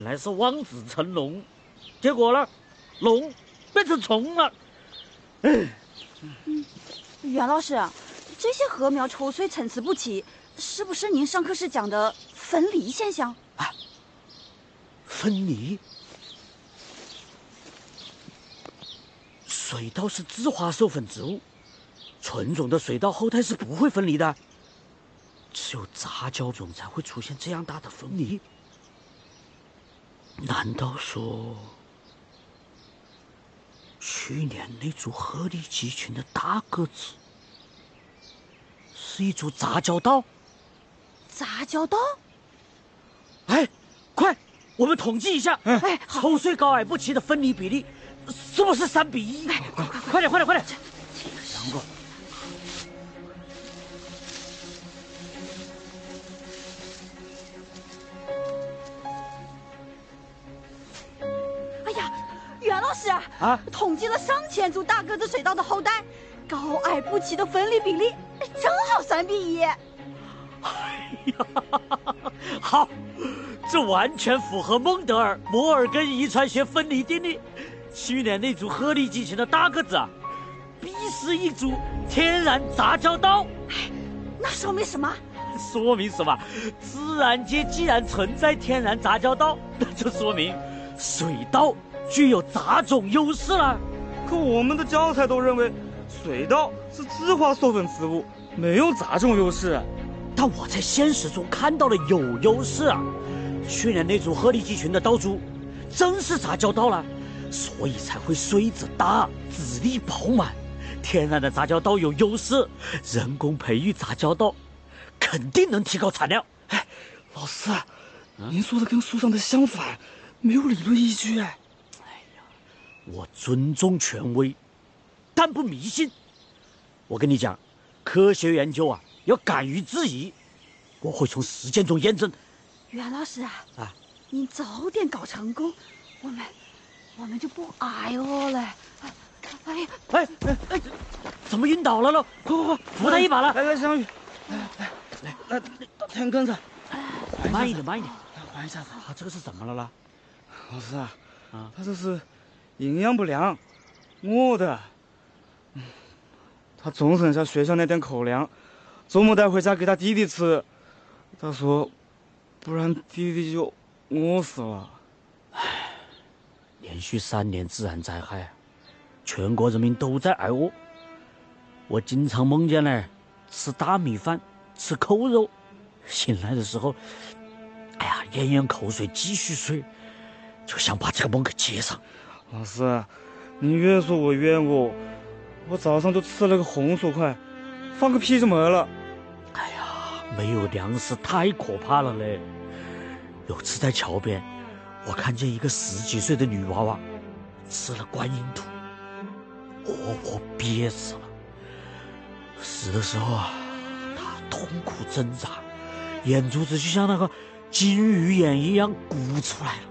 来是望子成龙，结果呢，龙变成虫了。 袁老师，这些禾苗抽穗参差不齐，是不是您上课时讲的分离现象？ 分离？水稻是自花授粉植物，纯种的水稻后代是不会分离的，只有杂交种才会出现这样大的分离。难道说，去年那组鹤立鸡群的大个子是一组杂交稻？ 杂交稻？ 哎，快，我们统计一下，抽穗高矮不齐的分离比例是不是3:1？快点！2个。 袁老师统计了上千组大个子水稻的后代，高矮不齐的分离比例正好3:1。 哎呀，好，这完全符合孟德尔摩尔根遗传学分离定律。去年那组鹤立鸡群的大个子必是一组天然杂交稻。 那说明什么？ 说明什么？自然界既然存在天然杂交稻，那就说明水稻具有杂种优势了。 可我们的教材都认为水稻是自花授粉植物，没有杂种优势。 但我在现实中看到了有优势啊！去年那组鹤立鸡群的稻株正是杂交稻了，所以才会穗子大、籽粒饱满。天然的杂交稻有优势，人工培育杂交稻肯定能提高产量。 哎，老师，您说的跟书上的相反，没有理论依据。哎呀，我尊重权威，但不迷信。我跟你讲，科学研究要敢于质疑，我会从实践中验证。 袁老师您早点搞成功，我们就不挨饿了。 哎，怎么晕倒了呢？快，扶他一把了。 来，小雨，来，到田埂上， 慢一点， 缓一下子。 这个是怎么了啦？ 老师他这是营养不良，饿的。他总剩下学校那点口粮，周末带回家给他弟弟吃。他说，不然弟弟就饿死了。 连续3年自然灾害，全国人民都在挨饿。我经常梦见呢，吃大米饭，吃扣肉，醒来的时候，咽咽口水继续睡，就想把这个梦给接上。 老师，你越说我越饿。我早上就吃了个红薯块，放个屁就没了。 没有粮食太可怕了嘞。有次在桥边，我看见一个10几岁的女娃娃吃了观音土，活活憋死了。死的时候她痛苦挣扎，眼珠子就像那个金鱼眼一样鼓出来了。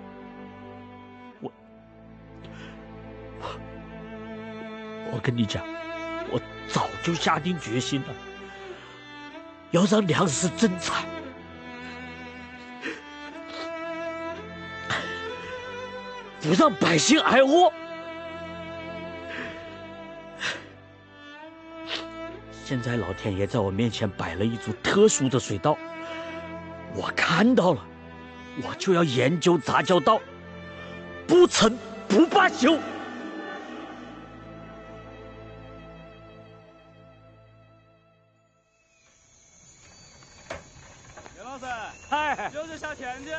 我跟你讲，我早就下定决心了，要让粮食增产，不让百姓挨饿。现在老天爷在我面前摆了一组特殊的水稻，我看到了，我就要研究杂交稻，不成不罢休。 就是下田去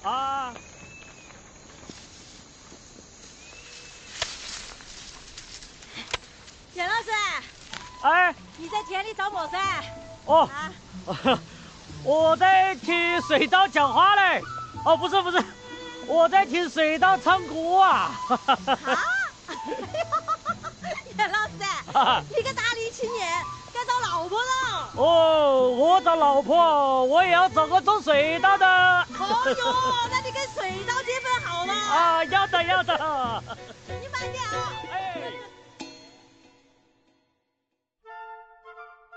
袁老师，你在田里找么噻？ 我在听水稻讲话嘞。不是，我在听水稻唱歌啊。 袁老师，你个大力青年，该找老婆了。 我找老婆，我也要找个种水稻的。 那你跟水稻结婚好了。 要的。 你慢点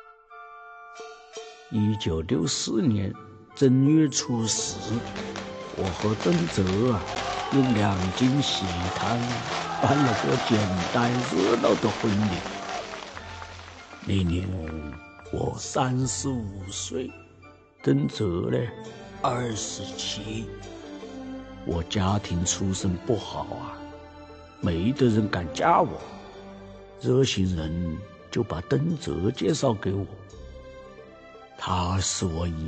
1964年正月初10， 我和邓泽用2斤喜糖办了个简单热闹的婚礼。那年我35岁，邓泽呢27。我家庭出身不好啊，没得人敢嫁我。热心人就把邓泽介绍给我，他是我